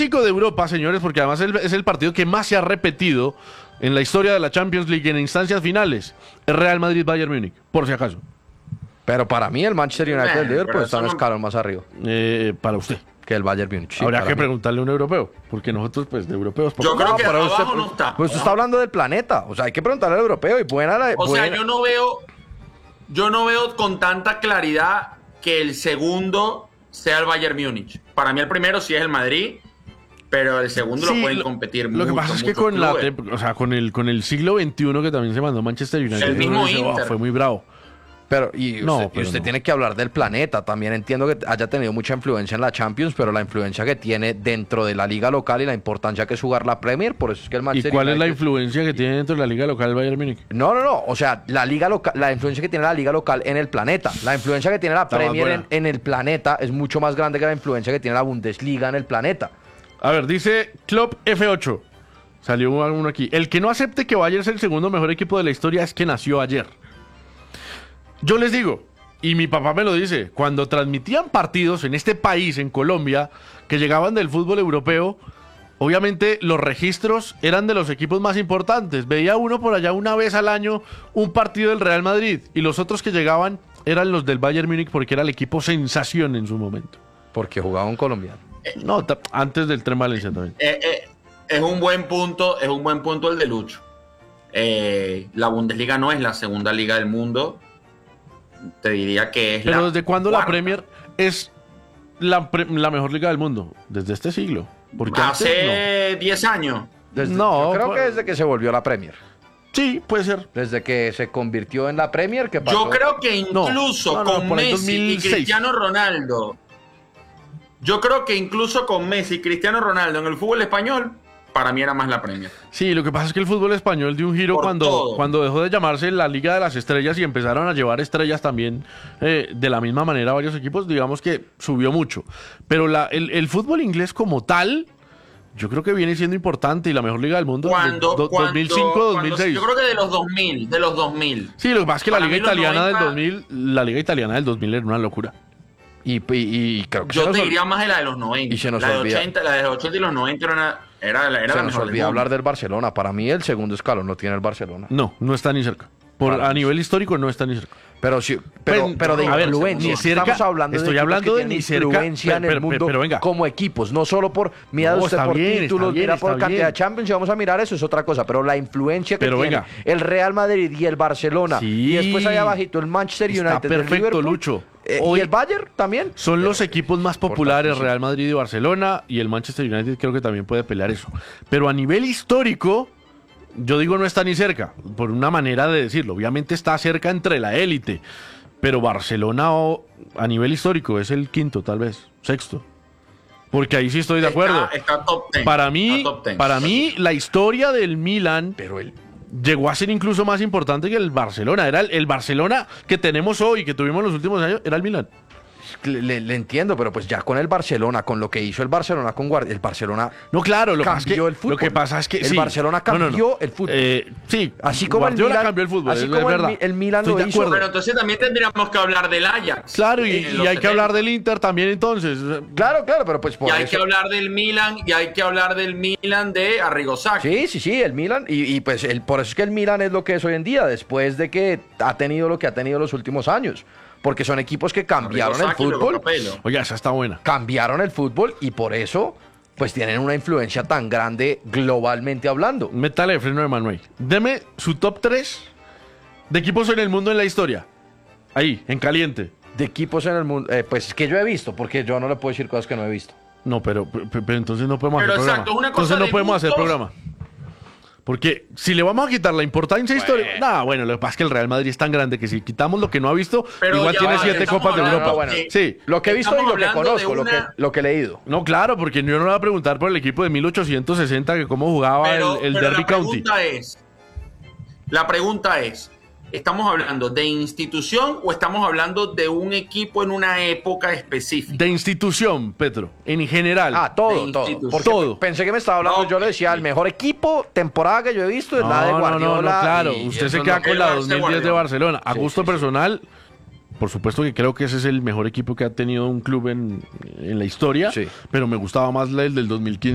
clásico de Europa, señores, porque además es el partido que más se ha repetido en la historia de la Champions League en instancias finales. Es Real Madrid-Bayern Múnich, por si acaso. Pero para mí el Manchester United y el Liverpool están un escalón más arriba Para usted. que el Bayern Múnich. Sí, Habría para que mí. preguntarle a un europeo, porque nosotros, pues, de europeos... Yo creo que pero abajo usted, no está. pues usted está hablando del planeta. O sea, hay que preguntarle al europeo. Y O sea, yo no veo con tanta claridad que el segundo sea el Bayern Múnich. Para mí el primero sí es el Madrid, pero el segundo lo pueden competir mucho. Lo que pasa es que con el siglo XXI que también se mandó Manchester United, El mismo Inter. fue muy bravo. Pero Pero tiene que hablar del planeta. También entiendo que haya tenido mucha influencia en la Champions, pero la influencia que tiene dentro de la liga local y la importancia que es jugar la Premier, por eso es que el ¿Y Manchester cuál es la United- influencia que tiene dentro de la liga local el Bayern Múnich? No. O sea, la liga local, la influencia que tiene la liga local en el planeta. La influencia que tiene la Está más Premier buena. en el planeta es mucho más grande que la influencia que tiene la Bundesliga en el planeta. A ver, dice Klopp F8. Salió uno aquí. El que no acepte que Bayern es el segundo mejor equipo de la historia es que nació ayer. Yo les digo, y mi papá me lo dice, cuando transmitían partidos en este país, en Colombia, que llegaban del fútbol europeo, obviamente los registros eran de los equipos más importantes. Veía uno por allá una vez al año un partido del Real Madrid y los otros que llegaban eran los del Bayern Múnich porque era el equipo sensación en su momento. Porque jugaba un colombiano. No, antes del Tren Valencia también. Es un buen punto el de Lucho. La Bundesliga no es la segunda liga del mundo. Te diría que es Pero ¿desde cuándo la cuarta. Premier es la mejor liga del mundo? Desde este siglo. Porque antes Hace 10 años. No, yo creo pues- que desde que se volvió la Premier. no. Sí, puede ser. Desde que se convirtió en la Premier, ¿qué pasó? Yo creo que incluso No, con por el Messi y 2006. Cristiano Ronaldo. Yo creo que incluso con Messi y Cristiano Ronaldo en el fútbol español, para mí era más la Premier. Sí, lo que pasa es que el fútbol español dio un giro Por todo. cuando dejó de llamarse la Liga de las Estrellas y empezaron a llevar estrellas también de la misma manera a varios equipos, digamos que subió mucho. Pero el fútbol inglés como tal, yo creo que viene siendo importante y la mejor liga del mundo desde 2005-2006. Yo creo que de los 2000. Sí, lo que pasa es que la Para liga mí los italiana 90 del 2000, la liga italiana del 2000 era una locura. Y creo que se Yo nos te ol- diría más de la de los 90. Y se nos la de olvida. 80, la de los 80 y los 90 era la se mejor nos del olvida mundo. hablar del Barcelona. Para mí el segundo escalón lo tiene el Barcelona. No está ni cerca. Para A mí nivel histórico no está ni cerca. Pero sí, pero de a ver, influencia. ni cerca, Estamos hablando estoy de equipos hablando que de tienen ni cerca, influencia en el pero mundo venga. como equipos, no solo por mira No, usted está por bien, títulos, está bien, mira por está cantidad bien. de Champions y vamos a mirar eso es otra cosa, pero la influencia que Pero tiene venga. el Real Madrid y el Barcelona Sí. y después allá abajito el Manchester Está United, el perfecto, Liverpool, Lucho. y Hoy- el Bayern también. Son los equipos más populares, importantísimo. Real Madrid y Barcelona, y el Manchester United creo que también puede pelear eso. Pero a nivel histórico, yo digo no está ni cerca, por una manera de decirlo. Obviamente está cerca entre la élite, pero Barcelona a nivel histórico es el quinto, tal vez, sexto. Porque ahí sí estoy de acuerdo. Está top 10. Para mí, Está top 10. para mí, la historia del Milan Pero llegó a ser incluso más importante que el Barcelona. Era el Barcelona que tenemos hoy, que tuvimos en los últimos años, era el Milan. le entiendo, pero pues ya con el Barcelona, con lo que hizo el Barcelona con Guardiola, el Barcelona No, claro, cambió el fútbol. Lo que pasa es que El sí. Barcelona cambió el fútbol. Sí, Así como el Guardiola Milan- cambió el fútbol, así es como el verdad. Mi- el Milan Estoy lo de hizo, acuerdo. Pero entonces también tendríamos que hablar del Ajax. Claro, en y los hay que 70. hablar del Inter también entonces. Claro, pero pues por Y hay eso. que hablar del Milan, y hay que hablar del Milan de Arrigo Sacchi. Sí, el Milan, y pues por eso es que el Milan es lo que es hoy en día, después de que ha tenido lo que ha tenido los últimos años, porque son equipos que cambiaron el Arrigo Sacchi, luego fútbol, Capello. Oiga, esa está buena. cambiaron el fútbol y por eso pues tienen una influencia tan grande globalmente hablando. Métale freno de Manuel. Deme su top 3 de equipos en el mundo en la historia. Ahí, en caliente. De equipos en el mundo, pues que yo he visto, porque yo no le puedo decir cosas que no he visto. No, pero entonces no podemos Pero hacer exacto, programa. una cosa Entonces no de podemos hacer gustos. programa. Porque si le vamos a quitar la importancia histórica. Nah, bueno, lo que pasa es que el Real Madrid es tan grande que si quitamos lo que no ha visto, Pero igual ya tiene va, 7 estamos copas de hablando- Europa. bueno, sí. Lo que he visto y Estamos lo que hablando de conozco, una- lo que he leído. No, claro, porque yo no le voy a preguntar por el equipo de 1860 que cómo jugaba el Pero Derby County. la pregunta es, ¿estamos hablando de institución o estamos hablando de un equipo en una época específica? De institución, Petro, en general. Todo. de institución. Porque Todo. pensé que me estaba hablando, No, yo le decía, el mejor equipo temporada que yo he visto es la de Guardiola. claro. y Usted eso se es queda lo que- con la el 2010 de Guardiola. Barcelona. A Sí, gusto sí, sí. personal, por supuesto que creo que ese es el mejor equipo que ha tenido un club en la historia. Sí. Pero me gustaba más el del 2015.